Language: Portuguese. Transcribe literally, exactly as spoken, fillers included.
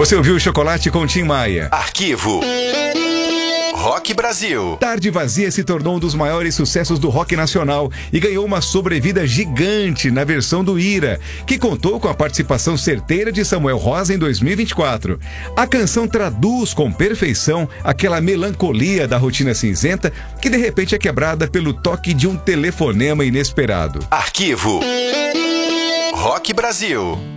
Você ouviu Chocolate com Tim Maia. Arquivo Rock Brasil. Tarde Vazia se tornou um dos maiores sucessos do rock nacional e ganhou uma sobrevida gigante na versão do Ira, que contou com a participação certeira de Samuel Rosa em dois mil e vinte e quatro. A canção traduz com perfeição aquela melancolia da rotina cinzenta que de repente é quebrada pelo toque de um telefonema inesperado. Arquivo Rock Brasil.